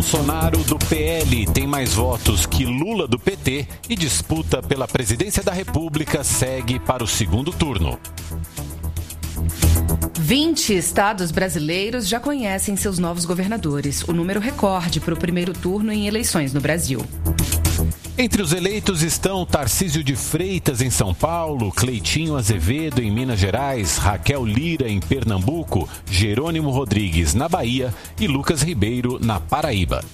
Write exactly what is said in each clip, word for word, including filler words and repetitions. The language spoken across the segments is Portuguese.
Bolsonaro, do P L, tem mais votos que Lula, do P T, e disputa pela presidência da República segue para o segundo turno. vinte estados brasileiros já conhecem seus novos governadores, o número recorde para o primeiro turno em eleições no Brasil. Entre os eleitos estão Tarcísio de Freitas, em São Paulo, Cleitinho Azevedo, em Minas Gerais, Raquel Lira, em Pernambuco, Jerônimo Rodrigues, na Bahia e Lucas Ribeiro, na Paraíba.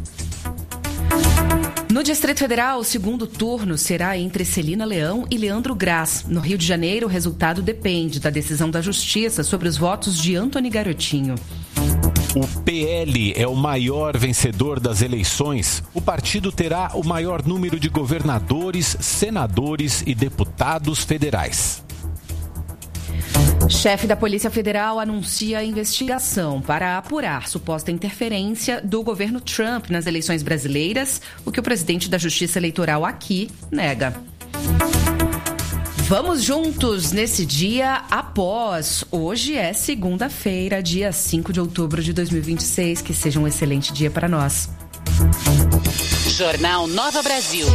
No Distrito Federal, o segundo turno será entre Celina Leão e Leandro Graz. No Rio de Janeiro, o resultado depende da decisão da Justiça sobre os votos de Antony Garotinho. O P L é o maior vencedor das eleições. O partido terá o maior número de governadores, senadores e deputados federais. Chefe da Polícia Federal anuncia a investigação para apurar suposta interferência do governo Trump nas eleições brasileiras, o que o presidente da Justiça Eleitoral aqui nega. Vamos juntos nesse dia após. Hoje é segunda-feira, dia cinco de outubro de dois mil e vinte e seis. Que seja um excelente dia para nós. Jornal Nova Brasil.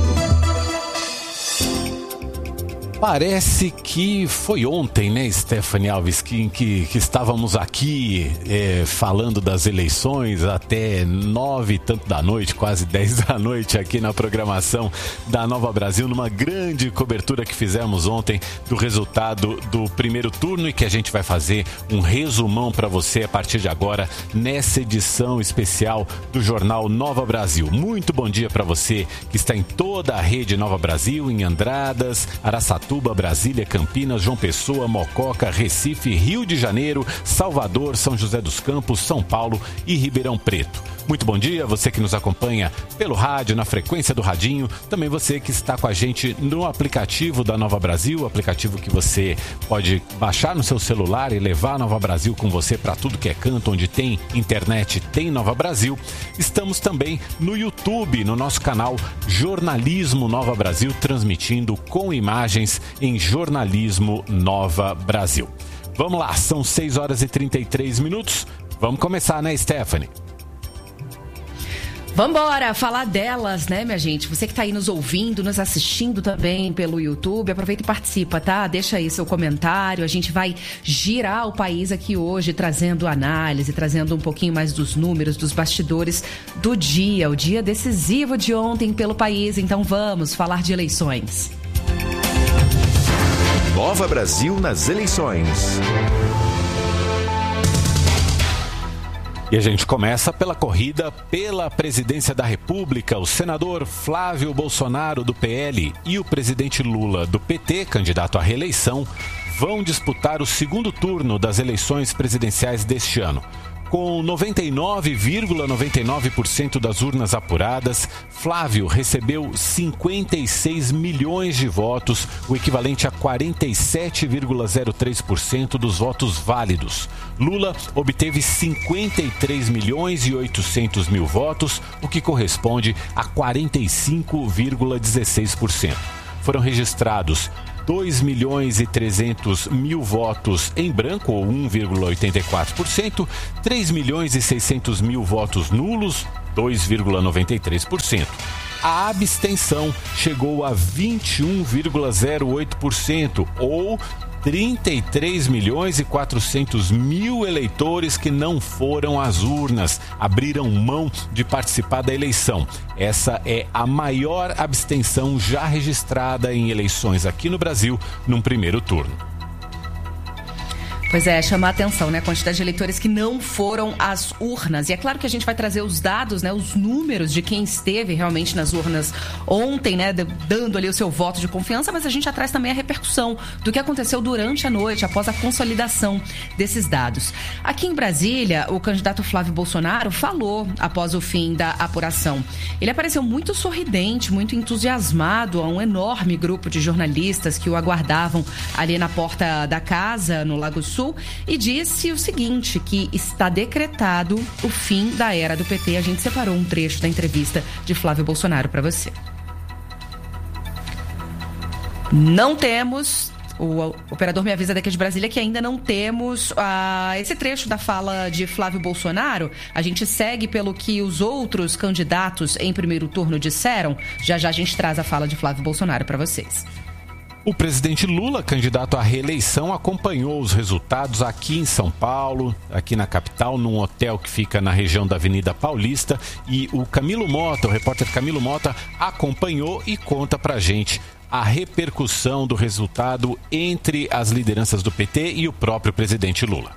Parece que foi ontem, né, Stephanie Alves, que, que, que estávamos aqui é, falando das eleições até nove e tanto da noite, quase dez da noite, aqui na programação da Nova Brasil, numa grande cobertura que fizemos ontem do resultado do primeiro turno e que a gente vai fazer um resumão para você a partir de agora nessa edição especial do Jornal Nova Brasil. Muito bom dia para você que está em toda a rede Nova Brasil, em Andradas, Araçatuba, Brasília, Campinas, João Pessoa, Mococa, Recife, Rio de Janeiro, Salvador, São José dos Campos, São Paulo e Ribeirão Preto. Muito bom dia, você que nos acompanha pelo rádio, na frequência do radinho, também você que está com a gente no aplicativo da Nova Brasil, aplicativo que você pode baixar no seu celular e levar a Nova Brasil com você para tudo que é canto, onde tem internet, tem Nova Brasil. Estamos também no YouTube, no nosso canal Jornalismo Nova Brasil, transmitindo com imagens em Jornalismo Nova Brasil. Vamos lá, são seis horas e trinta e três minutos. Vamos começar, né, Stephanie? Vambora falar delas, né, minha gente? Você que tá aí nos ouvindo, nos assistindo também pelo YouTube, aproveita e participa, tá? Deixa aí seu comentário. A gente vai girar o país aqui hoje, trazendo análise, trazendo um pouquinho mais dos números, dos bastidores do dia, o dia decisivo de ontem pelo país. Então vamos falar de eleições. Nova Brasil nas eleições. E a gente começa pela corrida pela presidência da República. O senador Flávio Bolsonaro, do P L, e o presidente Lula, do P T, candidato à reeleição, vão disputar o segundo turno das eleições presidenciais deste ano. Com noventa e nove vírgula noventa e nove por cento das urnas apuradas, Flávio recebeu cinquenta e seis milhões de votos, o equivalente a quarenta e sete vírgula zero três por cento dos votos válidos. Lula obteve cinquenta e três milhões e oitocentos mil votos, o que corresponde a quarenta e cinco vírgula dezesseis por cento. Foram registrados dois milhões e trezentos mil votos em branco, ou um vírgula oitenta e quatro por cento, três milhões e seiscentos mil votos nulos, dois vírgula noventa e três por cento. A abstenção chegou a vinte e um vírgula zero oito por cento, ou trinta e três milhões e quatrocentos mil eleitores que não foram às urnas, abriram mão de participar da eleição. Essa é a maior abstenção já registrada em eleições aqui no Brasil num primeiro turno. Pois é, chamar a atenção, né? A quantidade de eleitores que não foram às urnas. E é claro que a gente vai trazer os dados, né? Os números de quem esteve realmente nas urnas ontem, né? Dando ali o seu voto de confiança, mas a gente já traz também a repercussão do que aconteceu durante a noite, após a consolidação desses dados. Aqui em Brasília, o candidato Flávio Bolsonaro falou após o fim da apuração. Ele apareceu muito sorridente, muito entusiasmado a um enorme grupo de jornalistas que o aguardavam ali na porta da casa, no Lago Sul, e disse o seguinte, que está decretado o fim da era do P T. A gente separou um trecho da entrevista de Flávio Bolsonaro para você. Não temos O operador me avisa daqui de Brasília que ainda não temos uh, esse trecho da fala de Flávio Bolsonaro. A gente segue pelo que os outros candidatos em primeiro turno disseram. Já já a gente traz a fala de Flávio Bolsonaro para vocês. O presidente Lula, candidato à reeleição, acompanhou os resultados aqui em São Paulo, aqui na capital, num hotel que fica na região da Avenida Paulista. E o Camilo Mota, o repórter Camilo Mota, acompanhou e conta pra gente a repercussão do resultado entre as lideranças do P T e o próprio presidente Lula.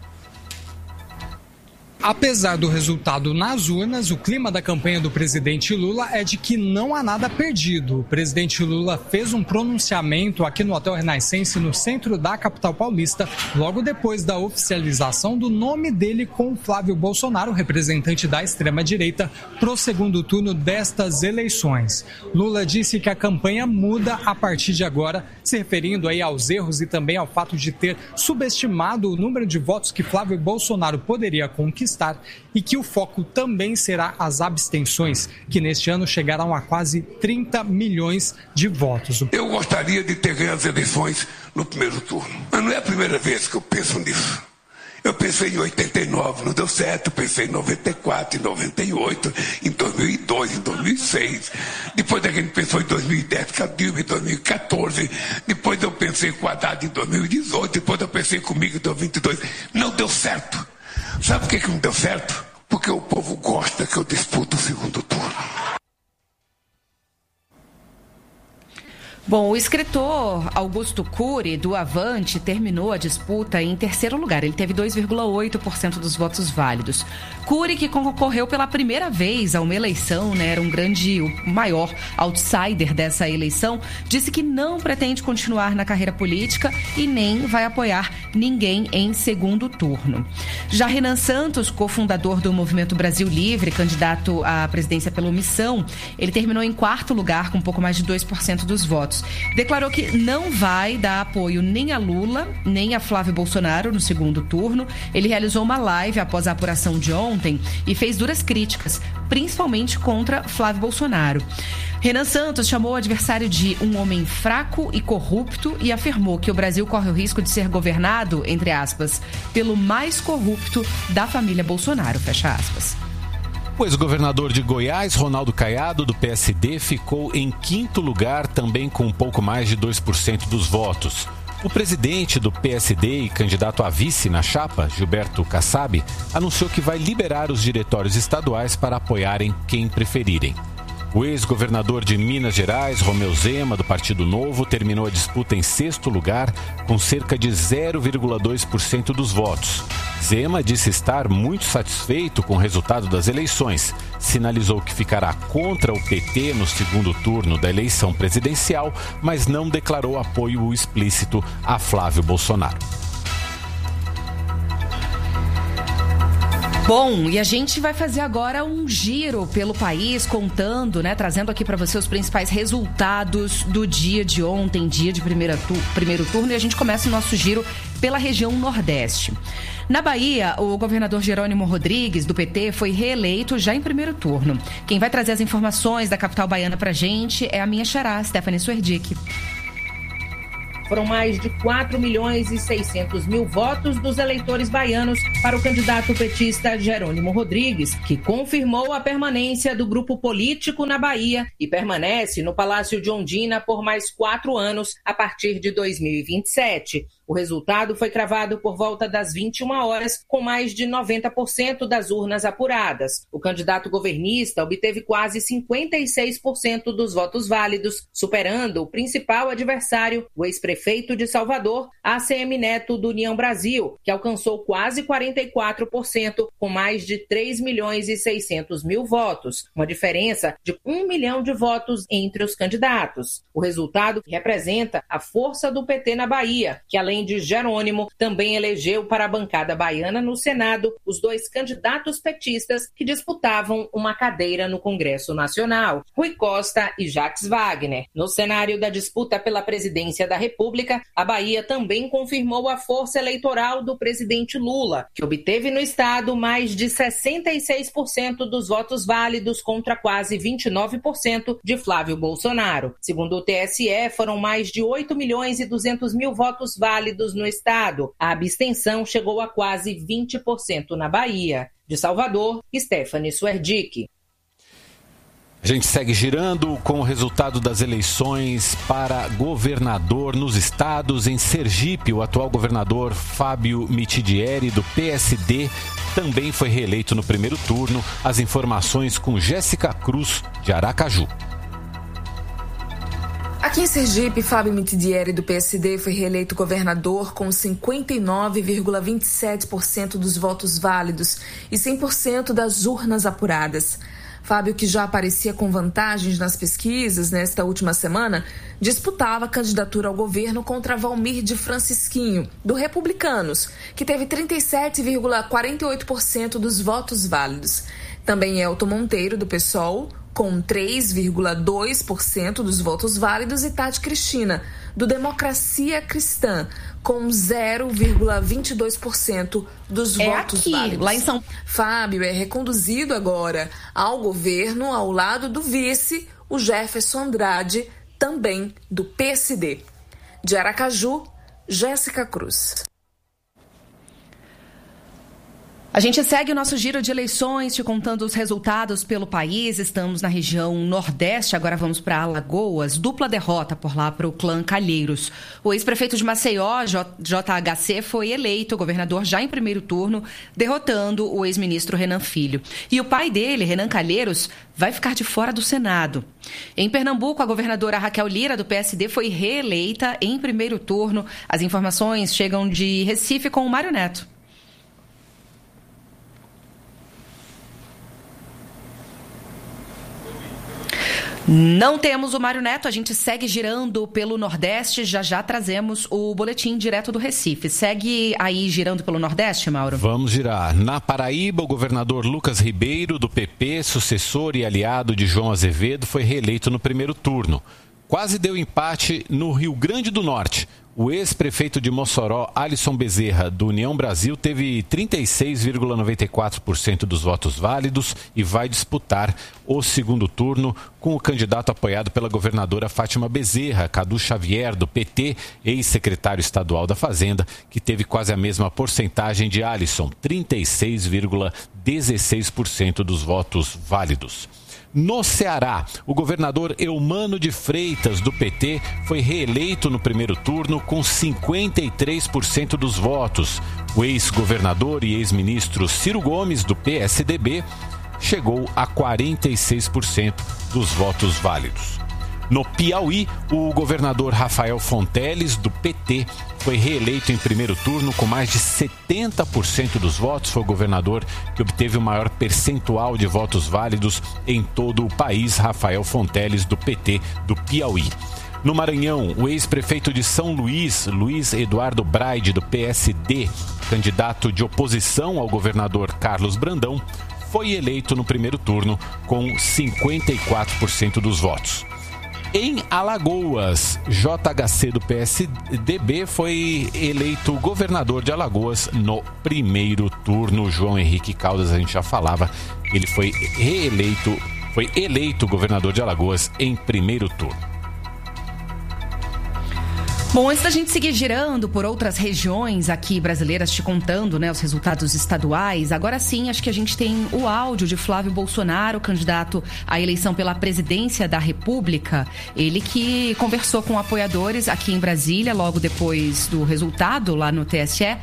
Apesar do resultado nas urnas, o clima da campanha do presidente Lula é de que não há nada perdido. O presidente Lula fez um pronunciamento aqui no Hotel Renascença, no centro da capital paulista, logo depois da oficialização do nome dele com Flávio Bolsonaro, representante da extrema-direita, para o segundo turno destas eleições. Lula disse que a campanha muda a partir de agora, se referindo aí aos erros e também ao fato de ter subestimado o número de votos que Flávio Bolsonaro poderia conquistar, e que o foco também será as abstenções, que neste ano chegarão a quase trinta milhões de votos. Eu gostaria de ter ganho as eleições no primeiro turno, mas não é a primeira vez que eu penso nisso. Eu pensei em oitenta e nove, não deu certo, pensei em noventa e quatro, em noventa e oito, em dois mil e dois, em dois mil e seis, depois a gente pensou em dois mil e dez, Dilma em dois mil e quatorze, depois eu pensei com Haddad em dois mil e dezoito, depois eu pensei comigo em dois mil e vinte e dois, não deu certo. Sabe por que que não deu certo? Porque o povo gosta que eu disputo o segundo turno. Bom, o escritor Augusto Cury, do Avante, terminou a disputa em terceiro lugar. Ele teve dois vírgula oito por cento dos votos válidos. Cury, que concorreu pela primeira vez a uma eleição, né, era um grande, o maior outsider dessa eleição, disse que não pretende continuar na carreira política e nem vai apoiar ninguém em segundo turno. Já Renan Santos, cofundador do Movimento Brasil Livre, candidato à presidência pela omissão, ele terminou em quarto lugar com um pouco mais de dois por cento dos votos. Declarou que não vai dar apoio nem a Lula, nem a Flávio Bolsonaro no segundo turno. Ele realizou uma live após a apuração de ontem e fez duras críticas, principalmente contra Flávio Bolsonaro. Renan Santos chamou o adversário de um homem fraco e corrupto e afirmou que o Brasil corre o risco de ser governado, entre aspas, pelo mais corrupto da família Bolsonaro, fecha aspas. O ex-governador de Goiás, Ronaldo Caiado, do P S D, ficou em quinto lugar, também com um pouco mais de dois por cento dos votos. O presidente do P S D e candidato a vice na chapa, Gilberto Kassab, anunciou que vai liberar os diretórios estaduais para apoiarem quem preferirem. O ex-governador de Minas Gerais, Romeu Zema, do Partido Novo, terminou a disputa em sexto lugar, com cerca de zero vírgula dois por cento dos votos. Zema disse estar muito satisfeito com o resultado das eleições. Sinalizou que ficará contra o P T no segundo turno da eleição presidencial, mas não declarou apoio explícito a Flávio Bolsonaro. Bom, e a gente vai fazer agora um giro pelo país, contando, né, trazendo aqui para você os principais resultados do dia de ontem, dia de primeira tu- primeiro turno, e a gente começa o nosso giro pela região Nordeste. Na Bahia, o governador Jerônimo Rodrigues, do P T, foi reeleito já em primeiro turno. Quem vai trazer as informações da capital baiana pra gente é a minha xará, Stephanie Suerdick. Foram mais de quatro milhões e seiscentos mil votos dos eleitores baianos para o candidato petista Jerônimo Rodrigues, que confirmou a permanência do grupo político na Bahia e permanece no Palácio de Ondina por mais quatro anos a partir de dois mil e vinte e sete. O resultado foi cravado por volta das vinte e uma horas, com mais de noventa por cento das urnas apuradas. O candidato governista obteve quase cinquenta e seis por cento dos votos válidos, superando o principal adversário, o ex-prefeito de Salvador, A C M Neto, do União Brasil, que alcançou quase quarenta e quatro por cento, com mais de três milhões e seiscentos mil votos, uma diferença de um milhão de votos entre os candidatos. O resultado representa a força do P T na Bahia, que além além de Jerônimo, também elegeu para a bancada baiana no Senado os dois candidatos petistas que disputavam uma cadeira no Congresso Nacional, Rui Costa e Jacques Wagner. No cenário da disputa pela presidência da República, a Bahia também confirmou a força eleitoral do presidente Lula, que obteve no estado mais de sessenta e seis por cento dos votos válidos contra quase vinte e nove por cento de Flávio Bolsonaro. Segundo o T S E, foram mais de oito milhões e duzentos mil votos válidos no estado. A abstenção chegou a quase vinte por cento na Bahia. De Salvador, Stephanie Suerdick. A gente segue girando com o resultado das eleições para governador nos estados. Em Sergipe, o atual governador Fábio Mitidieri, do P S D, também foi reeleito no primeiro turno. As informações com Jéssica Cruz, de Aracaju. Aqui em Sergipe, Fábio Mitidieri, do P S D, foi reeleito governador com cinquenta e nove vírgula vinte e sete por cento dos votos válidos e cem por cento das urnas apuradas. Fábio, que já aparecia com vantagens nas pesquisas nesta última semana, disputava a candidatura ao governo contra Valmir de Francisquinho, do Republicanos, que teve trinta e sete vírgula quarenta e oito por cento dos votos válidos. Também Elton Monteiro, do PSOL, com três vírgula dois por cento dos votos válidos, e Tati Cristina, do Democracia Cristã, com zero vírgula vinte e dois por cento dos é votos aqui, válidos. Lá em São... Fábio é reconduzido agora ao governo ao lado do vice, o Jefferson Andrade, também do P S D. De Aracaju, Jéssica Cruz. A gente segue o nosso giro de eleições, te contando os resultados pelo país. Estamos na região Nordeste, agora vamos para Alagoas. Dupla derrota por lá para o clã Calheiros. O ex-prefeito de Maceió, J H C, foi eleito governador já em primeiro turno, derrotando o ex-ministro Renan Filho. E o pai dele, Renan Calheiros, vai ficar de fora do Senado. Em Pernambuco, a governadora Raquel Lira, do P S D, foi reeleita em primeiro turno. As informações chegam de Recife com o Mário Neto. Não temos o Mário Neto, a gente segue girando pelo Nordeste, já já trazemos o boletim direto do Recife. Segue aí girando pelo Nordeste, Mauro? Vamos girar. Na Paraíba, o governador Lucas Ribeiro, do P P, sucessor e aliado de João Azevedo, foi reeleito no primeiro turno. Quase deu empate no Rio Grande do Norte. O ex-prefeito de Mossoró, Alisson Bezerra, do União Brasil, teve trinta e seis vírgula noventa e quatro por cento dos votos válidos e vai disputar o segundo turno com o candidato apoiado pela governadora Fátima Bezerra, Cadu Xavier, do P T, ex-secretário estadual da Fazenda, que teve quase a mesma porcentagem de Alisson, trinta e seis vírgula dezesseis por cento dos votos válidos. No Ceará, o governador Eumano de Freitas, do P T, foi reeleito no primeiro turno com cinquenta e três por cento dos votos. O ex-governador e ex-ministro Ciro Gomes, do P S D B, chegou a quarenta e seis por cento dos votos válidos. No Piauí, o governador Rafael Fonteles, do P T, foi reeleito em primeiro turno com mais de setenta por cento dos votos. Foi o governador que obteve o maior percentual de votos válidos em todo o país, Rafael Fonteles, do P T do Piauí. No Maranhão, o ex-prefeito de São Luís, Luiz Eduardo Braide, do P S D, candidato de oposição ao governador Carlos Brandão, foi eleito no primeiro turno com cinquenta e quatro por cento dos votos. Em Alagoas, J H C do P S D B foi eleito governador de Alagoas no primeiro turno. João Henrique Caldas, a gente já falava, ele foi reeleito, foi eleito governador de Alagoas em primeiro turno. Bom, antes da gente seguir girando por outras regiões aqui brasileiras, te contando, né, os resultados estaduais, agora sim, acho que a gente tem o áudio de Flávio Bolsonaro, candidato à eleição pela presidência da República. Ele que conversou com apoiadores aqui em Brasília, logo depois do resultado lá no T S E.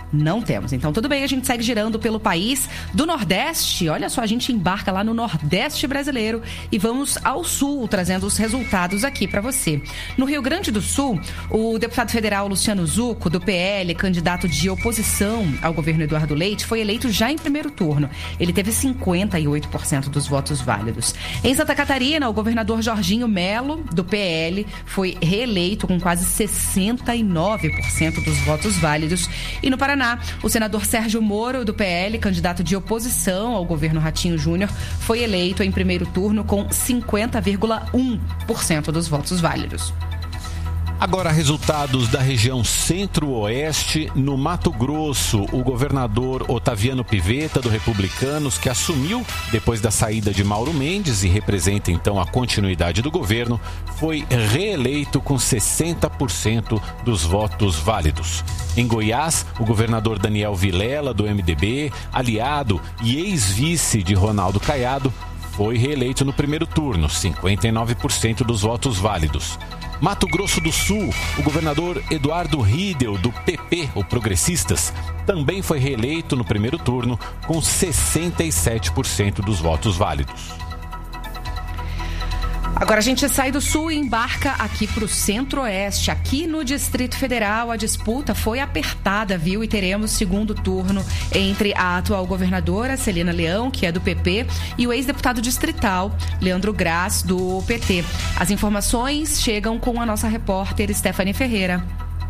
Não temos. Então, tudo bem, a gente segue girando pelo país. Do Nordeste, olha só, a gente embarca lá no Nordeste brasileiro e vamos ao Sul, trazendo os resultados aqui para você. No Rio Grande do Sul, o deputado federal Luciano Zucco, do P L, candidato de oposição ao governo Eduardo Leite, foi eleito já em primeiro turno. Ele teve cinquenta e oito por cento dos votos válidos. Em Santa Catarina, o governador Jorginho Melo, do P L, foi reeleito com quase sessenta e nove por cento dos votos válidos. E no Paraná, o senador Sérgio Moro, do P L, candidato de oposição ao governo Ratinho Júnior, foi eleito em primeiro turno com cinquenta vírgula um por cento dos votos válidos. Agora, resultados da região centro-oeste. No Mato Grosso, o governador Otaviano Pivetta, do Republicanos, que assumiu depois da saída de Mauro Mendes e representa então a continuidade do governo, foi reeleito com sessenta por cento dos votos válidos. Em Goiás, o governador Daniel Vilela, do M D B, aliado e ex-vice de Ronaldo Caiado, foi reeleito no primeiro turno, cinquenta e nove por cento dos votos válidos. Mato Grosso do Sul, o governador Eduardo Riedel, do P P, o Progressistas, também foi reeleito no primeiro turno com sessenta e sete por cento dos votos válidos. Agora a gente sai do Sul e embarca aqui para o Centro-Oeste. Aqui no Distrito Federal, a disputa foi apertada, viu? E teremos segundo turno entre a atual governadora, Celina Leão, que é do P P, e o ex-deputado distrital, Leandro Graz, do P T. As informações chegam com a nossa repórter, Stephanie Ferreira.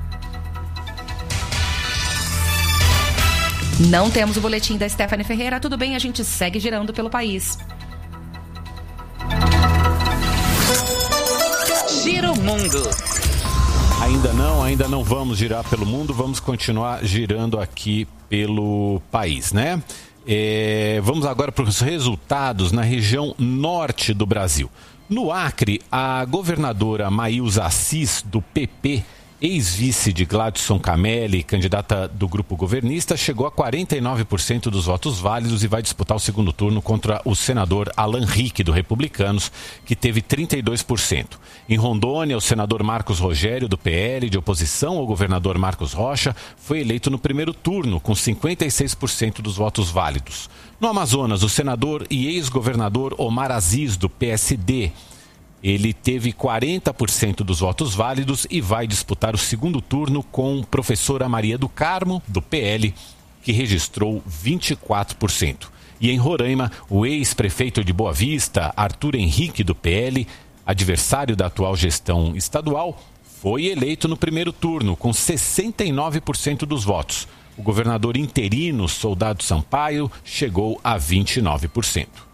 Não temos o boletim da Stephanie Ferreira. Tudo bem, a gente segue girando pelo país. Gira o mundo. Ainda não, ainda não vamos girar pelo mundo, vamos continuar girando aqui pelo país, né? É, vamos agora para os resultados na região norte do Brasil. No Acre, a governadora Maílza Assis, do P P, ex-vice de Gladson Camelli, candidata do grupo governista, chegou a quarenta e nove por cento dos votos válidos e vai disputar o segundo turno contra o senador Alan Rick, do Republicanos, que teve trinta e dois por cento. Em Rondônia, o senador Marcos Rogério, do P L, de oposição ao governador Marcos Rocha, foi eleito no primeiro turno, com cinquenta e seis por cento dos votos válidos. No Amazonas, o senador e ex-governador Omar Aziz, do P S D, ele teve quarenta por cento dos votos válidos e vai disputar o segundo turno com a professora Maria do Carmo, do P L, que registrou vinte e quatro por cento. E em Roraima, o ex-prefeito de Boa Vista, Arthur Henrique, do P L, adversário da atual gestão estadual, foi eleito no primeiro turno com sessenta e nove por cento dos votos. O governador interino, Soldado Sampaio, chegou a vinte e nove por cento.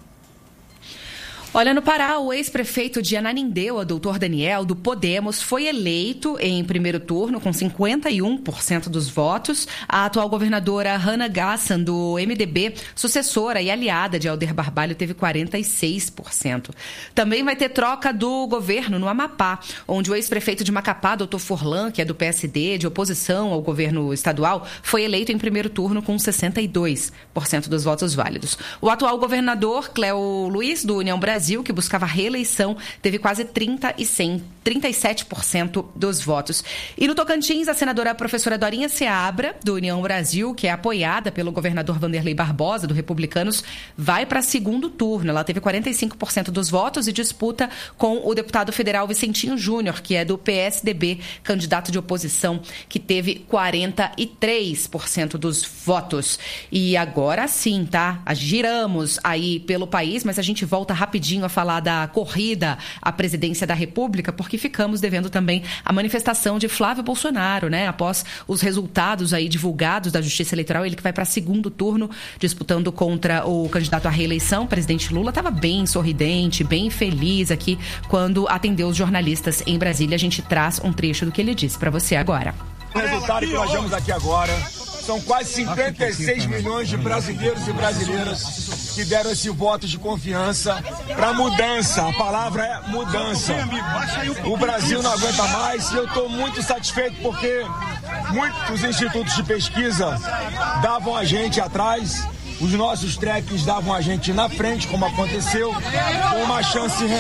Olha, no Pará, o ex-prefeito de Ananindeua, doutor Daniel, do Podemos, foi eleito em primeiro turno com cinquenta e um por cento dos votos. A atual governadora Hannah Gassan, do M D B, sucessora e aliada de Alder Barbalho, teve quarenta e seis por cento. Também vai ter troca do governo no Amapá, onde o ex-prefeito de Macapá, doutor Forlan, que é do P S D, de oposição ao governo estadual, foi eleito em primeiro turno com sessenta e dois por cento dos votos válidos. O atual governador, Cléo Luiz, do União Brasil, que buscava reeleição, teve quase trinta e sete por cento dos votos. E no Tocantins, a senadora professora Dorinha Seabra, do União Brasil, que é apoiada pelo governador Vanderlei Barbosa, do Republicanos, vai para segundo turno. Ela teve quarenta e cinco por cento dos votos e disputa com o deputado federal Vicentinho Júnior, que é do P S D B, candidato de oposição, que teve quarenta e três por cento dos votos. E agora sim, tá? Giramos aí pelo país, mas a gente volta rapidinho a falar da corrida à presidência da República, porque ficamos devendo também a manifestação de Flávio Bolsonaro, né? Após os resultados aí divulgados da Justiça Eleitoral, ele que vai para segundo turno disputando contra o candidato à reeleição, o presidente Lula, estava bem sorridente, bem feliz aqui quando atendeu os jornalistas em Brasília. A gente traz um trecho do que ele disse para você agora. O resultado que nós vemos aqui agora são quase cinquenta e seis milhões de brasileiros e brasileiras que deram esse voto de confiança para mudança. A palavra é mudança. O Brasil não aguenta mais e eu estou muito satisfeito porque muitos institutos de pesquisa davam a gente atrás, os nossos treques davam a gente na frente, como aconteceu, com uma chance real.